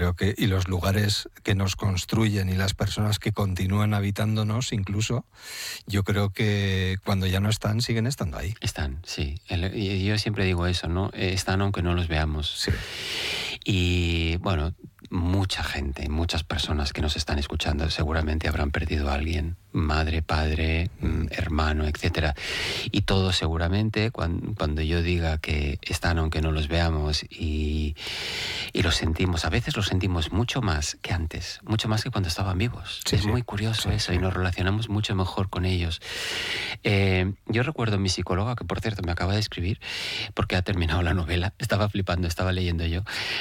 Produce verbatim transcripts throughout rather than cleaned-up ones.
creo que, y los lugares que nos construyen y las personas que continúan habitándonos incluso, yo creo que cuando ya no están, siguen estando ahí. Están, sí. El, y yo siempre digo eso, ¿no? Están aunque no los veamos. Sí. Y bueno, mucha gente, muchas personas que nos están escuchando seguramente habrán perdido a alguien, madre, padre, hermano, etcétera. Y todos seguramente, cuando, cuando yo diga que están aunque no los veamos y, y los sentimos, a veces los sentimos mucho más que antes, mucho más que cuando estaban vivos. Sí, es sí. muy curioso sí, eso, sí. Y nos relacionamos mucho mejor con ellos. Eh, yo recuerdo a mi psicóloga, que por cierto me acaba de escribir, porque ha terminado la novela, estaba flipando, estaba leyendo yo,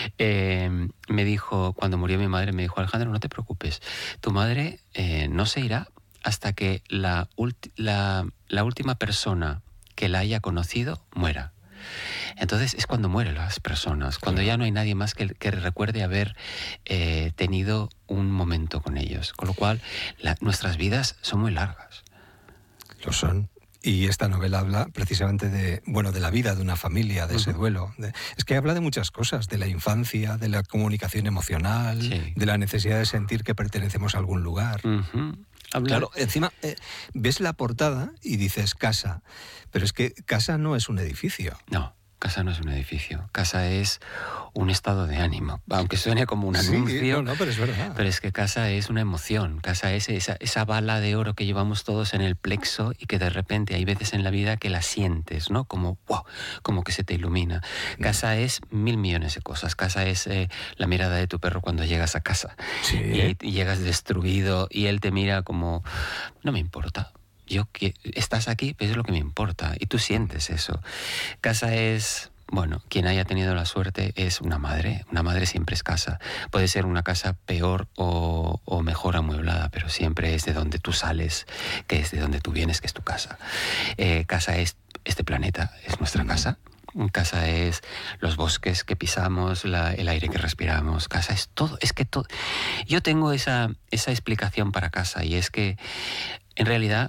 eh, me dijo, cuando murió mi madre, me dijo: Alejandro, no te preocupes, tu madre eh, no se irá hasta que la, ulti- la, la última persona que la haya conocido muera. Entonces es cuando mueren las personas, cuando ya no hay nadie más que, que recuerde haber eh, tenido un momento con ellos. Con lo cual, la, nuestras vidas son muy largas. Lo son. Y esta novela habla precisamente de, bueno, de la vida de una familia, de uh-huh. ese duelo. De, es que habla de muchas cosas, de la infancia, de la comunicación emocional, sí. de la necesidad de sentir que pertenecemos a algún lugar. Uh-huh. Hablar. Claro, encima eh, ves la portada y dices casa, pero es que casa no es un edificio. No. Casa no es un edificio, casa es un estado de ánimo, aunque suene como un anuncio, sí, no, no, pero es verdad. Pero es que casa es una emoción, casa es esa, esa bala de oro que llevamos todos en el plexo y que de repente hay veces en la vida que la sientes, ¿no? Como wow, como que se te ilumina. Casa mm. es mil millones de cosas, casa es eh, la mirada de tu perro cuando llegas a casa sí. y, y llegas destruido y él te mira como, no me importa. Yo que estás aquí, pues es lo que me importa y tú sientes eso. Casa es, bueno, quien haya tenido la suerte es una madre. Una madre siempre es casa. Puede ser una casa peor o, o mejor amueblada, pero siempre es de donde tú sales, que es de donde tú vienes, que es tu casa. Eh, casa es este planeta, es nuestra casa. Casa es los bosques que pisamos, la, el aire que respiramos. Casa es todo, es que todo. Yo tengo esa, esa explicación para casa y es que en realidad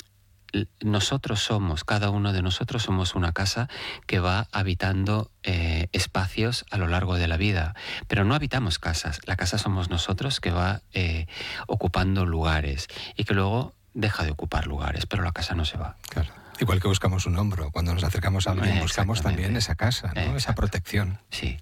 nosotros somos, cada uno de nosotros somos una casa que va habitando eh, espacios a lo largo de la vida, pero no habitamos casas, la casa somos nosotros que va eh, ocupando lugares y que luego deja de ocupar lugares, pero la casa no se va. Claro. Igual que buscamos un hombro, cuando nos acercamos a alguien buscamos también esa casa, ¿no? Exacto. Esa protección. Sí.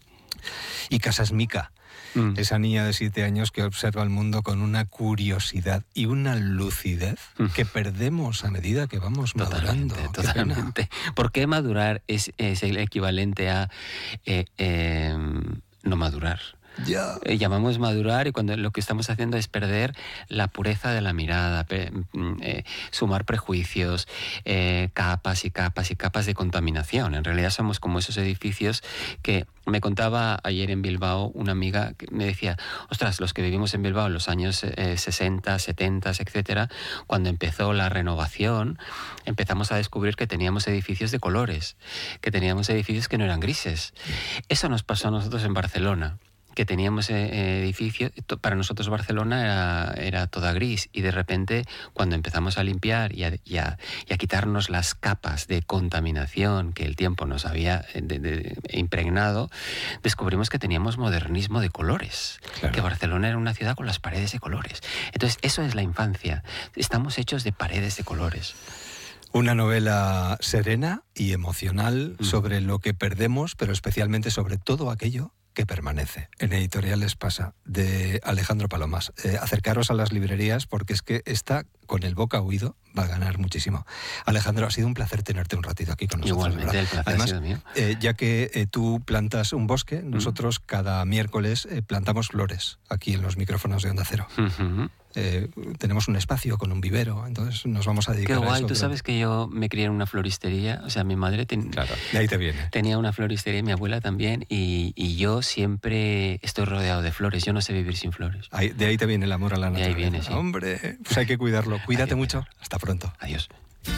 Y casa es Mica. Mm. Esa niña de siete años que observa el mundo con una curiosidad y una lucidez mm. que perdemos a medida que vamos totalmente, madurando. Totalmente. ¿Por qué madurar es, es el equivalente a eh, eh, no madurar? Ya. Eh, llamamos madurar y cuando lo que estamos haciendo es perder la pureza de la mirada, pe, eh, sumar prejuicios, eh, capas y capas y capas de contaminación. En realidad somos como esos edificios que me contaba ayer en Bilbao una amiga que me decía, ostras, los que vivimos en Bilbao en los años eh, sesenta, setenta, etcétera, cuando empezó la renovación, empezamos a descubrir que teníamos edificios de colores, que teníamos edificios que no eran grises. Eso nos pasó a nosotros en Barcelona, que teníamos eh, edificios, para nosotros Barcelona era, era toda gris y de repente cuando empezamos a limpiar y a, y, a, y a quitarnos las capas de contaminación que el tiempo nos había de, de, impregnado, descubrimos que teníamos modernismo de colores, claro. Que Barcelona era una ciudad con las paredes de colores. Entonces eso es la infancia, estamos hechos de paredes de colores. Una novela serena y emocional mm. sobre lo que perdemos, pero especialmente sobre todo aquello que permanece. En Editoriales Pasa, de Alejandro Palomas. Eh, acercaros a las librerías porque es que esta, con el boca oído, va a ganar muchísimo. Alejandro, ha sido un placer tenerte un ratito aquí con nosotros. Igualmente, el placer Además, ha sido mío. Eh, ya que eh, tú plantas un bosque, nosotros uh-huh. cada miércoles eh, plantamos flores aquí en los micrófonos de Onda Cero. Uh-huh. Eh, tenemos un espacio con un vivero, entonces nos vamos a dedicar Qué guay, a eso. Tú sabes que yo me crié en una floristería, o sea, mi madre ten... claro, de ahí te viene. tenía una floristería, mi abuela también, y, y yo siempre estoy rodeado de flores, yo no sé vivir sin flores. Ahí, de ahí te viene el amor a la naturaleza. De ahí viene, sí. Hombre, pues hay que cuidarlo. Cuídate Adiós, mucho. Hasta pronto. Adiós.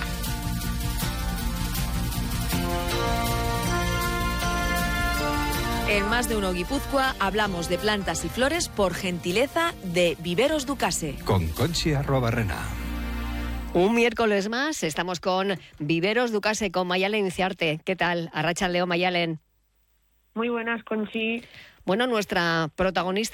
En Más de Uno Guipúzcoa hablamos de plantas y flores por gentileza de Viveros Ducase. Con Conchi Arrobarrena. Un miércoles más estamos con Viveros Ducase, con Mayalen Inciarte. ¿Qué tal? Arratsalde on, Mayalen. Muy buenas, Conchi. Bueno, nuestra protagonista